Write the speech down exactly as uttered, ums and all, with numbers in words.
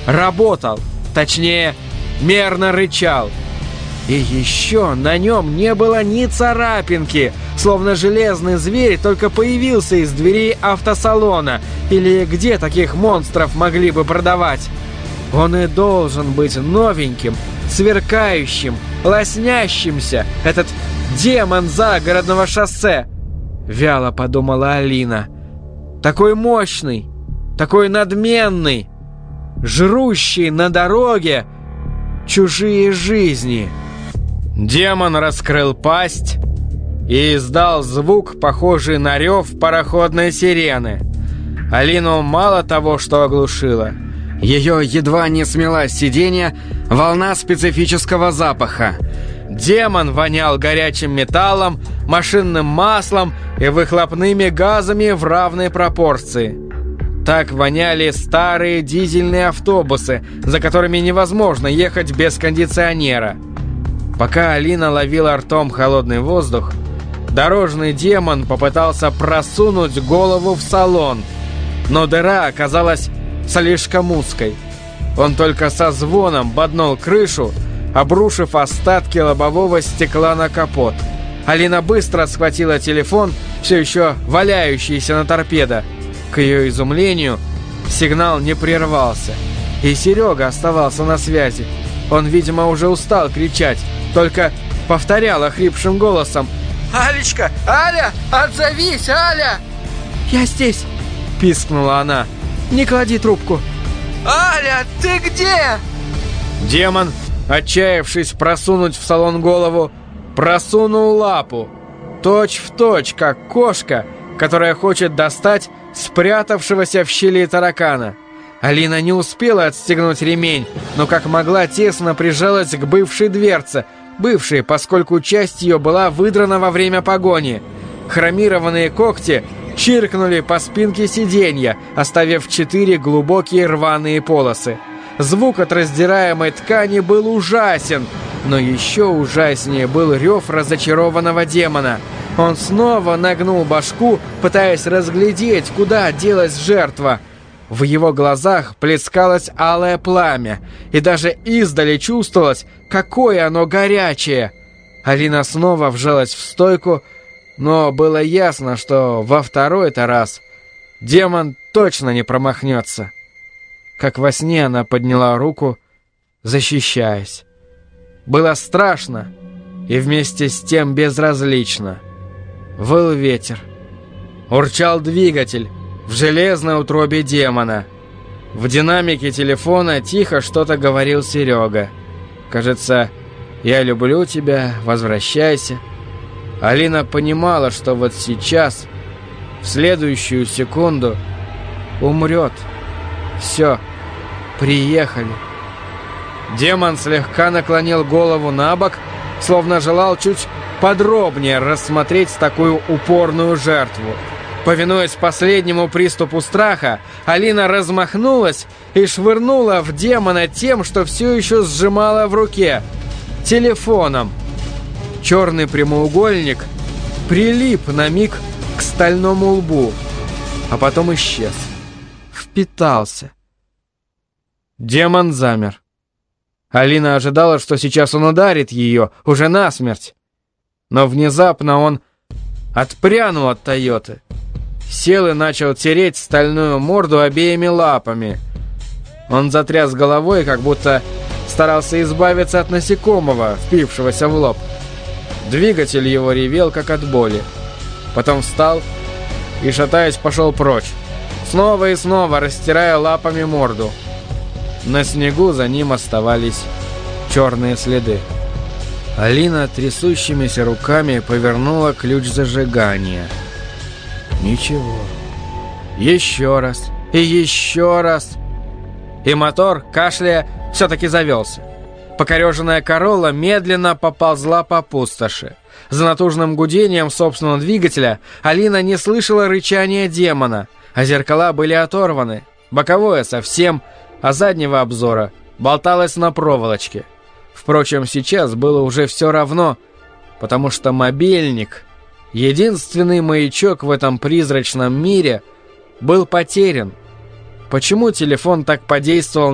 работал. Точнее, мерно рычал. И еще на нем не было ни царапинки, словно железный зверь только появился из дверей автосалона, или где таких монстров могли бы продавать. Он и должен быть новеньким, сверкающим, лоснящимся, этот демон загородного шоссе. Вяло подумала Алина. Такой мощный, такой надменный, жрущий на дороге чужие жизни. Демон раскрыл пасть и издал звук, похожий на рев пароходной сирены. Алину мало того, что оглушило, ее едва не смела с сиденья волна специфического запаха. Демон вонял горячим металлом, машинным маслом и выхлопными газами в равной пропорции. Так воняли старые дизельные автобусы, за которыми невозможно ехать без кондиционера. Пока Алина ловила ртом холодный воздух, дорожный демон попытался просунуть голову в салон, но дыра оказалась слишком узкой. Он только со звоном боднул крышу, обрушив остатки лобового стекла на капот. Алина быстро схватила телефон, все еще валяющийся на торпедо. К ее изумлению, сигнал не прервался, и Серега оставался на связи. Он, видимо, уже устал кричать, только повторял охрипшим голосом: «Алечка! Аля! Отзовись, Аля!» «Я здесь!» — пискнула она. «Не клади трубку!» «Аля, ты где?» Демон, отчаявшись просунуть в салон голову, просунул лапу, точь в точь, как кошка, которая хочет достать спрятавшегося в щели таракана. Алина не успела отстегнуть ремень, но как могла тесно прижалась к бывшей дверце, бывшей, поскольку часть ее была выдрана во время погони. Хромированные когти чиркнули по спинке сиденья, оставив четыре глубокие рваные полосы. Звук от раздираемой ткани был ужасен, но еще ужаснее был рев разочарованного демона. Он снова нагнул башку, пытаясь разглядеть, куда делась жертва. В его глазах плескалось алое пламя, и даже издали чувствовалось, какое оно горячее. Алина снова вжалась в стойку, но было ясно, что во второй-то раз демон точно не промахнется. Как во сне она подняла руку, защищаясь. Было страшно и вместе с тем безразлично. Выл ветер. Урчал двигатель в железной утробе демона. В динамике телефона тихо что-то говорил Серега. Кажется, «Я люблю тебя, возвращайся». Алина понимала, что вот сейчас, в следующую секунду, умрет. Все, приехали. Демон слегка наклонил голову на бок, словно желал чуть подробнее рассмотреть такую упорную жертву. Повинуясь последнему приступу страха, Алина размахнулась и швырнула в демона тем, что все еще сжимала в руке — телефоном. Черный прямоугольник прилип на миг к стальному лбу, а потом исчез. Впитался. Демон замер. Алина ожидала, что сейчас он ударит ее, уже насмерть. Но внезапно он отпрянул от Тойоты, сел и начал тереть стальную морду обеими лапами. Он затряс головой, как будто старался избавиться от насекомого, впившегося в лоб. Двигатель его ревел, как от боли. Потом встал и, шатаясь, пошел прочь, снова и снова растирая лапами морду. На снегу за ним оставались черные следы. Алина трясущимися руками повернула ключ зажигания. Ничего. Еще раз. И еще раз. И мотор, кашляя, все-таки завелся. Покореженная Королла медленно поползла по пустоши. За натужным гудением собственного двигателя Алина не слышала рычания демона, а зеркала были оторваны. Боковое совсем, а заднего обзора болталось на проволочке. Впрочем, сейчас было уже все равно, потому что мобильник, единственный маячок в этом призрачном мире, был потерян. Почему телефон так подействовал